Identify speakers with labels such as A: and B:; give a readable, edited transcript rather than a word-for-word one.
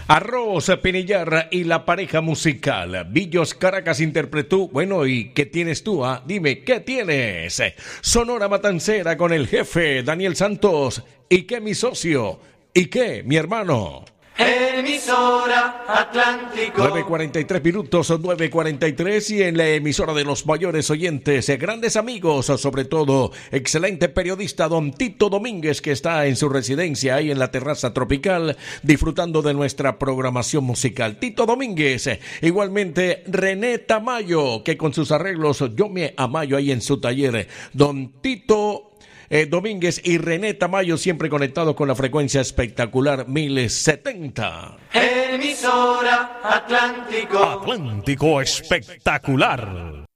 A: Arroz, Pinillar y la pareja musical. Villos Caracas interpretó. Bueno, ¿y qué tienes tú? Dime, ¿qué tienes? Sonora Matancera con el jefe Daniel Santos. ¿Y qué mi socio? ¿Y qué mi hermano?
B: Emisora Atlántico.
A: 9:43 minutos, 9:43, y en la emisora de los mayores oyentes, grandes amigos, sobre todo, excelente periodista don Tito Domínguez, que está en su residencia ahí en la terraza tropical, disfrutando de nuestra programación musical. Tito Domínguez, igualmente René Tamayo, que con sus arreglos yo me amayo ahí en su taller. Don Tito Domínguez y René Tamayo, siempre conectados con la frecuencia espectacular 1070.
B: Emisora Atlántico.
A: Atlántico espectacular.